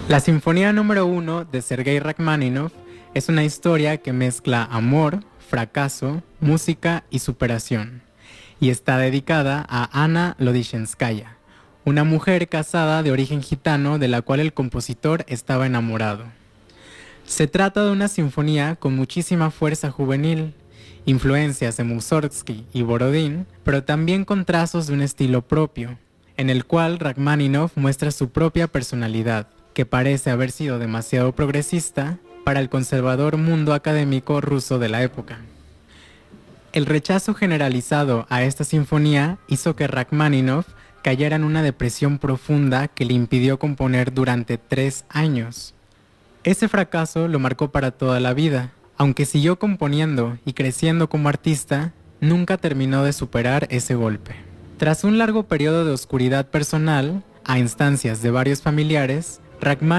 La Sinfonía número 1 de Sergei Rachmaninoff es una historia que mezcla amor, fracaso, música y superación, y está dedicada a Anna Lodyshenskaya, una mujer casada de origen gitano de la cual el compositor estaba enamorado. Se trata de una sinfonía con muchísima fuerza juvenil, influencias de Mussorgsky y Borodín, pero también con trazos de un estilo propio, en el cual Rachmaninoff muestra su propia personalidad, que parece haber sido demasiado progresista para el conservador mundo académico ruso de la época. El rechazo generalizado a esta sinfonía hizo que Rachmaninoff cayera en una depresión profunda que le impidió componer durante 3 años. Ese fracaso lo marcó para toda la vida. Aunque siguió componiendo y creciendo como artista, nunca terminó de superar ese golpe. Tras un largo periodo de oscuridad personal, a instancias de varios familiares, Rachmaninoff